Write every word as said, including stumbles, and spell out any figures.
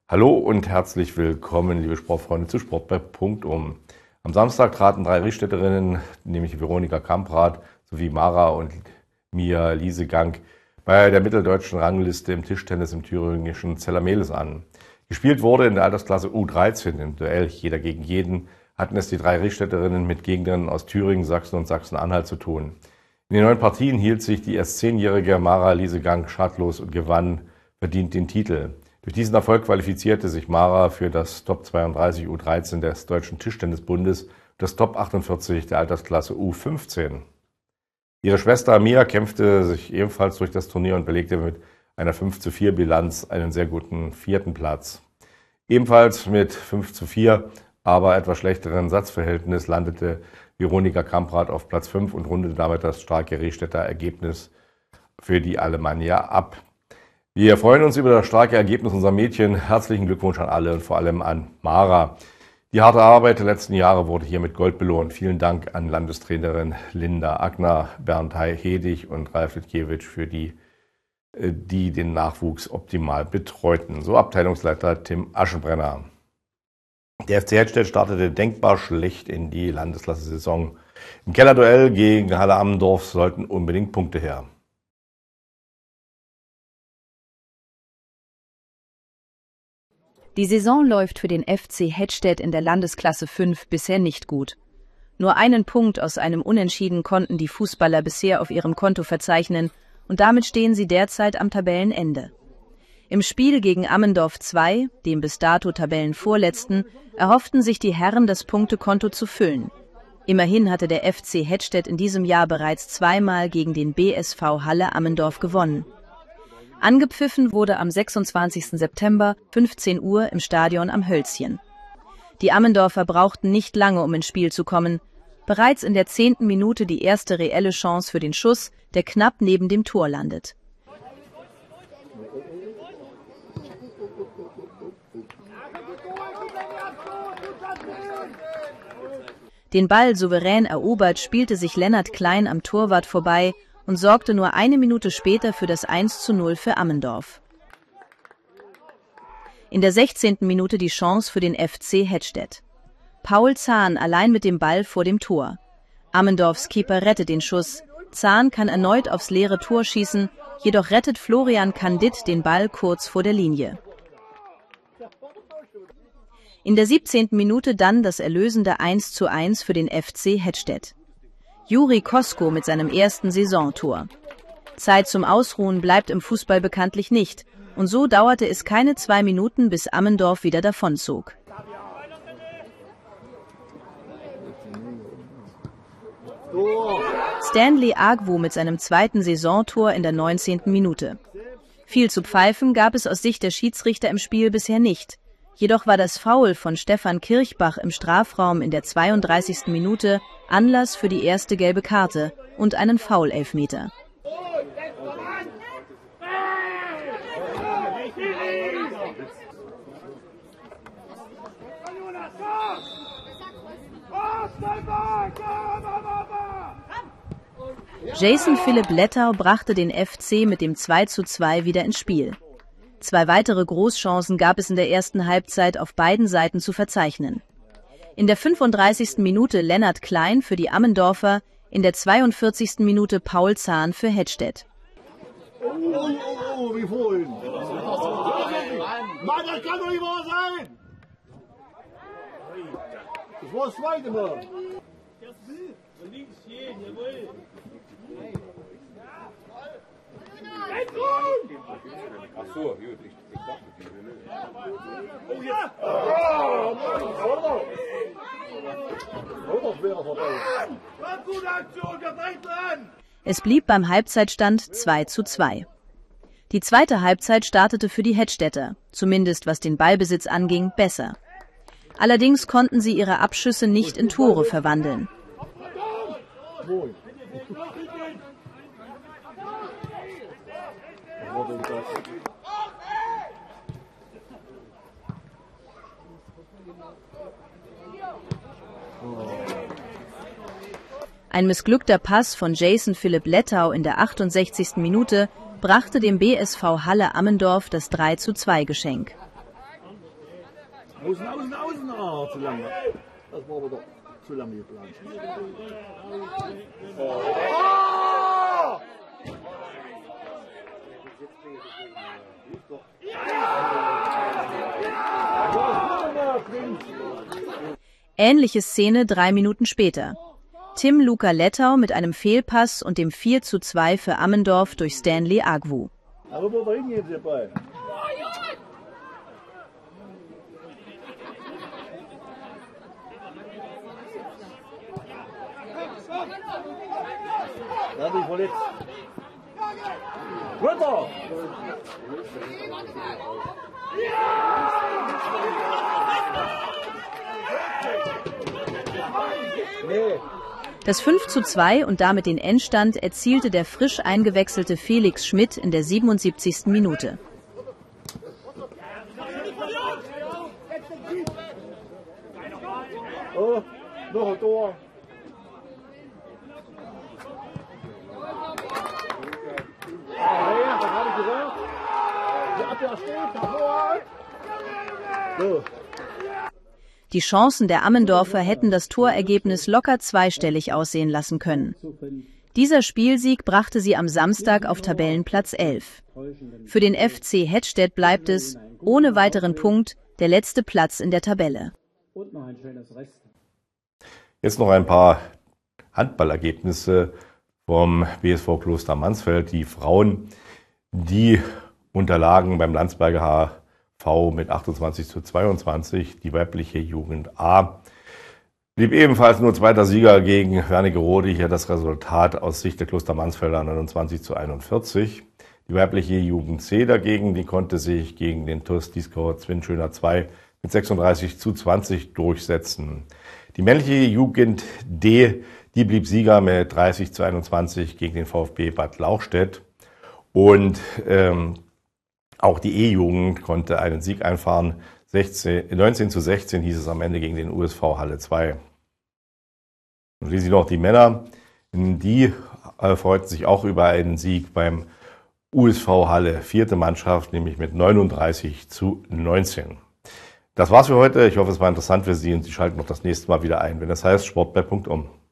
Hallo und herzlich willkommen, liebe Sportfreunde, zu Sport bei Punktum. Am Samstag traten drei Richtstädterinnen, nämlich Veronika Kamprad sowie Mara und Mia Liesegang, bei der mitteldeutschen Rangliste im Tischtennis im thüringischen Zellermehlis an. Gespielt wurde in der Altersklasse U dreizehn im Duell Jeder gegen jeden, hatten es die drei Richtstädterinnen mit Gegnerinnen aus Thüringen, Sachsen und Sachsen-Anhalt zu tun. In den neun Partien hielt sich die erst zehnjährige Mara Liesegang schadlos und gewann verdient den Titel. Durch diesen Erfolg qualifizierte sich Mara für das Top zweiunddreißig U dreizehn des Deutschen Tischtennisbundes und das Top achtundvierzig der Altersklasse U fünfzehn. Ihre Schwester Mia kämpfte sich ebenfalls durch das Turnier und belegte mit einer fünf zu vier Bilanz einen sehr guten vierten Platz. Ebenfalls mit fünf zu vier, aber etwas schlechteren Satzverhältnis landete Veronika Kamprad auf Platz fünf und rundete damit das starke Richtstädter Ergebnis für die Alemannia ab. Wir freuen uns über das starke Ergebnis unserer Mädchen. Herzlichen Glückwunsch an alle und vor allem an Mara. Die harte Arbeit der letzten Jahre wurde hier mit Gold belohnt. Vielen Dank an Landestrainerin Linda Agner, Bernd Hedig und Ralf Litkiewicz für die, die den Nachwuchs optimal betreuten. So Abteilungsleiter Tim Aschenbrenner. Der F C Hedstedt startete denkbar schlecht in die Landesklasse-Saison. Im Kellerduell gegen Halle Ammendorf sollten unbedingt Punkte her. Die Saison läuft für den F C Hedstedt in der Landesklasse fünf bisher nicht gut. Nur einen Punkt aus einem Unentschieden konnten die Fußballer bisher auf ihrem Konto verzeichnen und damit stehen sie derzeit am Tabellenende. Im Spiel gegen Ammendorf zwei, dem bis dato Tabellenvorletzten, erhofften sich die Herren, das Punktekonto zu füllen. Immerhin hatte der F C Hedstedt in diesem Jahr bereits zweimal gegen den B S V Halle Ammendorf gewonnen. Angepfiffen wurde am sechsundzwanzigsten September, fünfzehn Uhr, im Stadion am Hölzchen. Die Ammendorfer brauchten nicht lange, um ins Spiel zu kommen. Bereits in der zehnten Minute die erste reelle Chance für den Schuss, der knapp neben dem Tor landet. Den Ball souverän erobert, spielte sich Lennart Klein am Torwart vorbei und sorgte nur eine Minute später für das eins zu null für Ammendorf. In der sechzehnten Minute die Chance für den F C Hedstedt. Paul Zahn allein mit dem Ball vor dem Tor. Ammendorfs Keeper rettet den Schuss. Zahn kann erneut aufs leere Tor schießen, jedoch rettet Florian Kandit den Ball kurz vor der Linie. In der siebzehnten Minute dann das erlösende eins zu eins für den F C Hedstedt. Juri Kosko mit seinem ersten Saisontor. Zeit zum Ausruhen bleibt im Fußball bekanntlich nicht, und so dauerte es keine zwei Minuten, bis Ammendorf wieder davonzog. Stanley Agwu mit seinem zweiten Saisontor in der neunzehnten Minute. Viel zu pfeifen gab es aus Sicht der Schiedsrichter im Spiel bisher nicht. Jedoch war das Foul von Stefan Kirchbach im Strafraum in der zweiunddreißigsten Minute Anlass für die erste gelbe Karte und einen Foul-Elfmeter. Jason Philipp Lettau brachte den F C mit dem zwei zu zwei wieder ins Spiel. Zwei weitere Großchancen gab es in der ersten Halbzeit auf beiden Seiten zu verzeichnen. In der fünfunddreißigsten Minute Lennart Klein für die Ammendorfer, in der zweiundvierzigsten Minute Paul Zahn für Hedstedt. Oh, oh, oh, wie vorhin. Mann, das kann doch nicht wahr sein! Das war das zweite Mal. Ach so, gut, ich, ich dachte, die will. Oh, ja! Oh, Mann, oh, wäre vorbei. Gute Aktion, der dran! Es blieb beim Halbzeitstand zwei zu zwei. Die zweite Halbzeit startete für die Hedstedter, zumindest was den Ballbesitz anging, besser. Allerdings konnten sie ihre Abschüsse nicht in Tore verwandeln. Ein missglückter Pass von Jason Philipp Lettau in der achtundsechzigsten Minute brachte dem B S V Halle Ammendorf das drei zu zwei Geschenk. Außen, außen, außen. Ah, zu lange. Das war aber doch zu lange geplant. Oh! Ähnliche Szene drei Minuten später. Tim Luca Lettau mit einem Fehlpass und dem vier zu zwei für Ammendorf durch Stanley Agwu. Aber wo bringen jetzt der Ball? Da bin ich verletzt. Runter! Nee. Das fünf zu zwei und damit den Endstand erzielte der frisch eingewechselte Felix Schmidt in der siebenundsiebzigsten Minute. Oh, noch ein Tor. Ja, was habe ich gesagt? Die Abwehr steht, hervor. So. Die Chancen der Ammendorfer hätten das Torergebnis locker zweistellig aussehen lassen können. Dieser Spielsieg brachte sie am Samstag auf Tabellenplatz elf. Für den F C Hettstedt bleibt es, ohne weiteren Punkt, der letzte Platz in der Tabelle. Jetzt noch ein paar Handballergebnisse vom B S V Kloster Mansfeld. Die Frauen, die unterlagen beim Landsberger H V mit achtundzwanzig zu zweiundzwanzig. Die weibliche Jugend A blieb ebenfalls nur zweiter Sieger gegen Wernigerode. Hier das Resultat aus Sicht der Kloster Mansfelder neunundzwanzig zu einundvierzig. Die weibliche Jugend C dagegen, die konnte sich gegen den T U S Dieskauer Zwinschöner zwei mit sechsunddreißig zu zwanzig durchsetzen. Die männliche Jugend D, die blieb Sieger mit dreißig zu einundzwanzig gegen den VfB Bad Lauchstädt. Und ähm, auch die E-Jugend konnte einen Sieg einfahren. sechzehn, neunzehn zu sechzehn hieß es am Ende gegen den U S V Halle zwei. Und schließlich noch die Männer. Die äh, freuten sich auch über einen Sieg beim U S V Halle, vierte Mannschaft, nämlich mit neununddreißig zu neunzehn. Das war's für heute. Ich hoffe, es war interessant für Sie und Sie schalten noch das nächste Mal wieder ein, wenn das heißt Sport bei Punkt um.